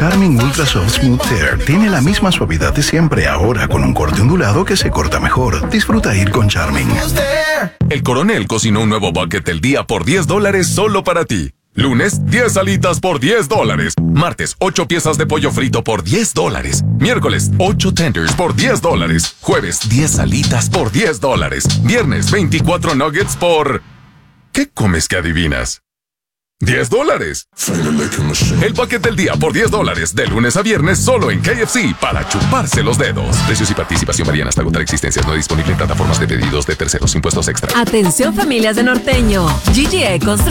Charmin Ultra Soft Smooth Tear tiene la misma suavidad de siempre, ahora con un corte ondulado que se corta mejor. Disfruta ir con Charmin. El Coronel cocinó un nuevo bucket del día por $10 solo para ti. Lunes, 10 alitas por $10. Martes, 8 piezas de pollo frito por $10. Miércoles, 8 tenders por $10. Jueves, 10 alitas por $10. Viernes, 24 nuggets por... ¿Qué comes que adivinas? $10. El bucket del día por $10, de lunes a viernes, solo en KFC, para chuparse los dedos. Precios y participación varían hasta agotar existencias. No disponible en plataformas de pedidos de terceros. Impuestos extra. Atención, familias de Norteño. GGE